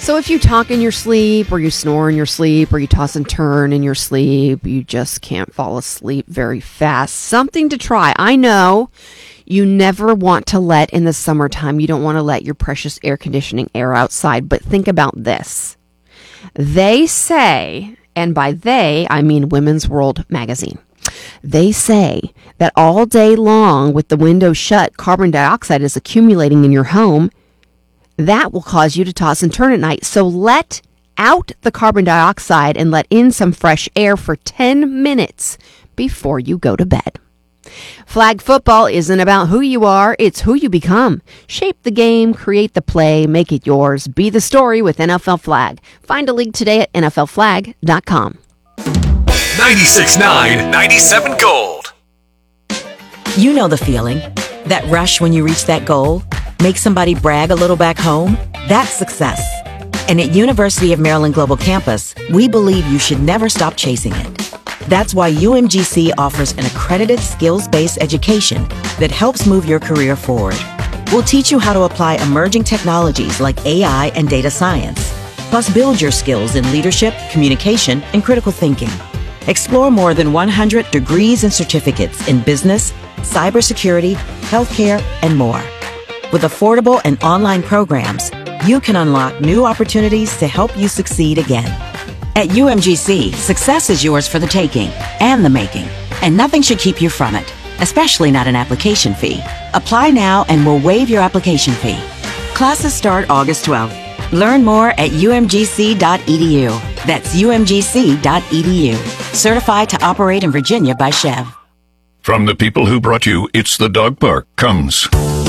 So if you talk in your sleep, or you snore in your sleep, or you toss and turn in your sleep, you just can't fall asleep very fast. Something to try. I know you never want to let, in the summertime, you don't want to let your precious air conditioning air outside, but think about this. They say, and by they, I mean Women's World magazine, they say that all day long with the windows shut, carbon dioxide is accumulating in your home. That will cause you to toss and turn at night. So let out the carbon dioxide and let in some fresh air for 10 minutes before you go to bed. Flag football isn't about who you are, it's who you become. Shape the game, create the play, make it yours. Be the story with NFL Flag. Find a league today at nflflag.com. 96.9, 97 Gold. You know the feeling. That rush when you reach that goal. Make somebody brag a little back home. That's success. And at University of Maryland Global Campus, we believe you should never stop chasing it. That's why UMGC offers an accredited skills-based education that helps move your career forward. We'll teach you how to apply emerging technologies like AI and data science, plus build your skills in leadership, communication, and critical thinking. Explore more than 100 degrees and certificates in business, cybersecurity, healthcare, and more. With affordable and online programs, you can unlock new opportunities to help you succeed again. At UMGC, success is yours for the taking and the making, and nothing should keep you from it, especially not an application fee. Apply now and we'll waive your application fee. Classes start August 12th. Learn more at umgc.edu. That's umgc.edu. Certified to operate in Virginia by Chev. From the people who brought you It's the Dog Park comes